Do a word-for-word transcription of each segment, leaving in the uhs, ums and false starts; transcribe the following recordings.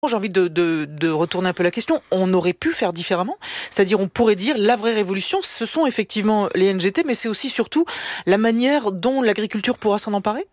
J'ai envie de, de, de retourner un peu la question. On aurait pu faire différemment. C'est-à-dire, on pourrait dire, la vraie révolution, ce sont effectivement les N G T, mais c'est aussi surtout la manière dont l'agriculture pourra s'en emparer.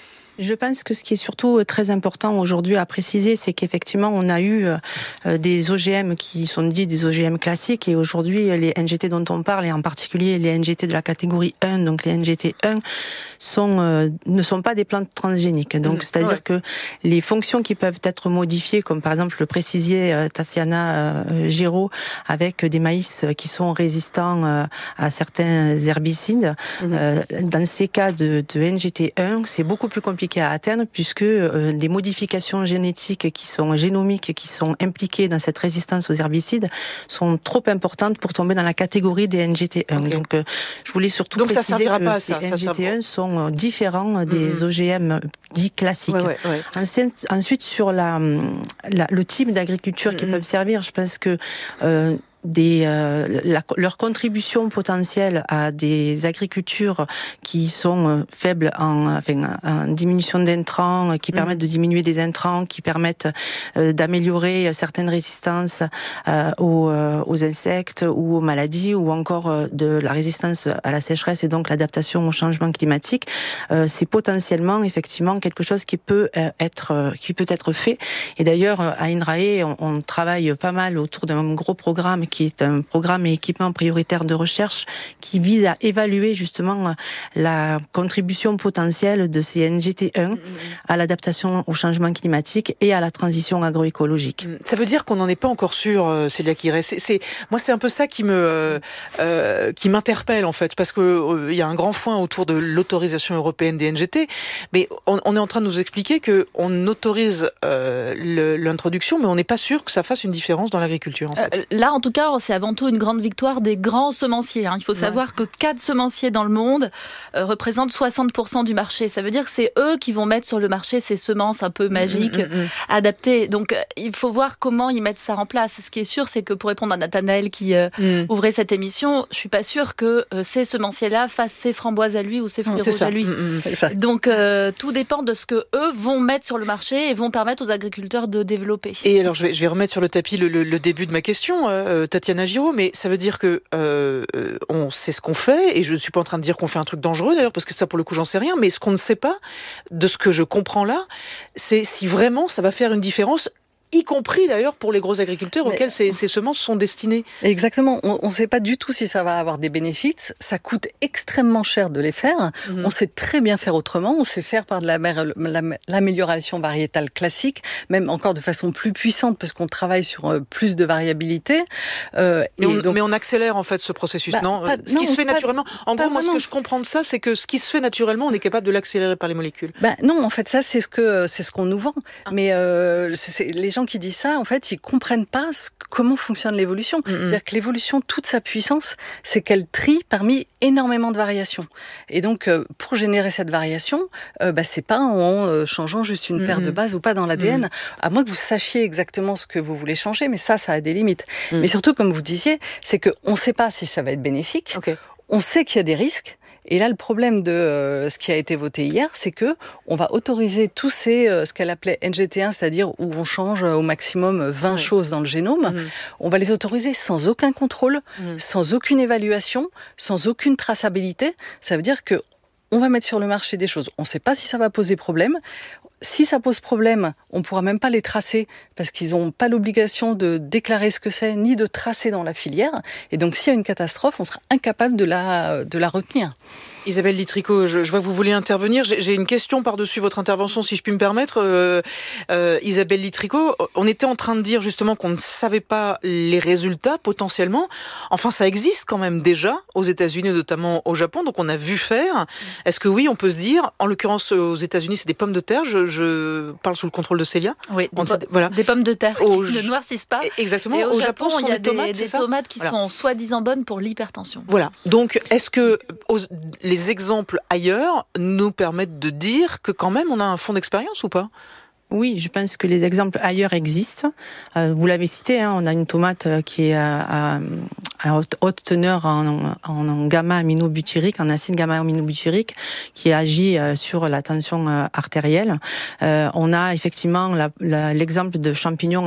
Je pense que ce qui est surtout très important aujourd'hui à préciser, c'est qu'effectivement, on a eu euh, des O G M qui sont dits des O G M classiques, et aujourd'hui, les N G T dont on parle, et en particulier les N G T de la catégorie un, donc les N G T un, sont, euh, ne sont pas des plantes transgéniques. Donc, mmh, c'est-à-dire ouais. que les fonctions qui peuvent être modifiées, comme par exemple le précisier euh, Tassiana euh, Giraud, avec des maïs qui sont résistants euh, à certains herbicides, mmh. euh, dans ces cas de, de N G T un, c'est beaucoup plus compliqué à atteindre, puisque euh, les modifications génétiques qui sont génomiques, qui sont impliquées dans cette résistance aux herbicides, sont trop importantes pour tomber dans la catégorie des N G T un. Okay. Donc, euh, je voulais surtout Donc préciser ça que pas ces ça, N G T un ça sont différents des mmh. O G M dits classiques. Ouais, ouais, ouais. Ensuite, ensuite, sur la, la, le type d'agriculture mmh. qui peuvent servir, je pense que euh, des euh, la, leur contribution potentielle à des agricultures qui sont euh, faibles en, enfin, en diminution d'intrants, qui mmh. permettent de diminuer des intrants, qui permettent euh, d'améliorer certaines résistances euh, aux, euh, aux insectes ou aux maladies, ou encore euh, de la résistance à la sécheresse et donc l'adaptation au changement climatique. Euh, c'est potentiellement effectivement quelque chose qui peut euh, être euh, qui peut être fait. Et d'ailleurs à INRAE, on, on travaille pas mal autour d'un gros programme qui est un programme et équipement prioritaire de recherche qui vise à évaluer justement la contribution potentielle de ces N G T un à l'adaptation au changement climatique et à la transition agroécologique. Ça veut dire qu'on n'en est pas encore sûr, Célia Quiré. C'est, c'est, moi, c'est un peu ça qui me, euh, euh, qui m'interpelle en fait, parce que euh, il y a un grand foin autour de l'autorisation européenne des N G T, mais on, on est en train de nous expliquer que on autorise euh, le, l'introduction, mais on n'est pas sûr que ça fasse une différence dans l'agriculture. En fait. euh, là, en tout cas, c'est avant tout une grande victoire des grands semenciers. Hein. Il faut savoir ouais. que quatre semenciers dans le monde euh, représentent soixante pour cent du marché. Ça veut dire que c'est eux qui vont mettre sur le marché ces semences un peu magiques, mmh, mmh, mmh. adaptées. Donc, euh, il faut voir comment ils mettent ça en place. Ce qui est sûr, c'est que pour répondre à Nathanaël qui euh, mmh. ouvrait cette émission, je suis pas sûre que euh, ces semenciers-là fassent ses framboises à lui ou ses fruits rouges à lui. Mmh, mmh. Donc, euh, tout dépend de ce que eux vont mettre sur le marché et vont permettre aux agriculteurs de développer. Et alors, je vais, je vais remettre sur le tapis le, le, le début de ma question, euh, Tassiana Giraud, mais ça veut dire que euh, on sait ce qu'on fait, et je ne suis pas en train de dire qu'on fait un truc dangereux d'ailleurs, parce que ça pour le coup j'en sais rien, mais ce qu'on ne sait pas, de ce que je comprends là, c'est si vraiment ça va faire une différence, y compris d'ailleurs pour les gros agriculteurs mais auxquels ces, ces semences sont destinées. Exactement, on ne sait pas du tout si ça va avoir des bénéfices, ça coûte extrêmement cher de les faire, mmh. on sait très bien faire autrement, on sait faire par de la, la, l'amélioration variétale classique, même encore de façon plus puissante, parce qu'on travaille sur euh, plus de variabilité. Euh, mais, et on, donc, mais on accélère en fait ce processus, bah, non pas, Ce qui non, se fait pas, naturellement, en gros moi vraiment. Ce que je comprends de ça, c'est que ce qui se fait naturellement, on est capable de l'accélérer par les molécules. Bah, non, en fait ça c'est ce, que, c'est ce qu'on nous vend, ah. mais euh, c'est, c'est, les gens qui disent ça, en fait, ils comprennent pas ce, comment fonctionne l'évolution. Mm-hmm. C'est-à-dire que l'évolution, toute sa puissance, c'est qu'elle trie parmi énormément de variations. Et donc, euh, pour générer cette variation, euh, bah, c'est pas en euh, changeant juste une mm-hmm. paire de bases ou pas dans l'A D N, mm-hmm. à moins que vous sachiez exactement ce que vous voulez changer, mais ça, ça a des limites. Mm-hmm. Mais surtout, comme vous disiez, c'est qu'on ne sait pas si ça va être bénéfique, okay. on sait qu'il y a des risques. Et là, le problème de euh, ce qui a été voté hier, c'est que on va autoriser tous ces, euh, ce qu'elle appelait N G T un, c'est-à-dire où on change au maximum vingt oui. choses dans le génome, mmh. on va les autoriser sans aucun contrôle, mmh. sans aucune évaluation, sans aucune traçabilité. Ça veut dire que on va mettre sur le marché des choses. On ne sait pas si ça va poser problème. Si ça pose problème, on ne pourra même pas les tracer parce qu'ils n'ont pas l'obligation de déclarer ce que c'est ni de tracer dans la filière. Et donc, s'il y a une catastrophe, on sera incapable de la, de la retenir. Isabelle Litrico, je, je vois que vous voulez intervenir. J'ai, j'ai une question par-dessus votre intervention, si je puis me permettre. Euh, euh, Isabelle Litrico, on était en train de dire justement qu'on ne savait pas les résultats potentiellement. Enfin, ça existe quand même déjà aux États-Unis, notamment au Japon. Donc, on a vu faire. Est-ce que oui, on peut se dire, en l'occurrence aux États-Unis, c'est des pommes de terre. Je, je parle sous le contrôle de Célia. Oui, des, po- voilà. des pommes de terre au qui ne noircissent pas. Exactement. Et au, au Japon, Japon il y a des des tomates, des tomates qui voilà. sont soi-disant bonnes pour l'hypertension. Voilà. Donc, est-ce que aux, les exemples ailleurs nous permettent de dire que quand même on a un fond d'expérience ou pas ? Oui, je pense que les exemples ailleurs existent. Euh, vous l'avez cité, hein, on a une tomate qui est à, à, à haute, haute teneur en, en, en gamma-aminobutyrique, en acide gamma-aminobutyrique, qui agit euh, sur la tension euh, artérielle. Euh, on a effectivement la, la, l'exemple de champignons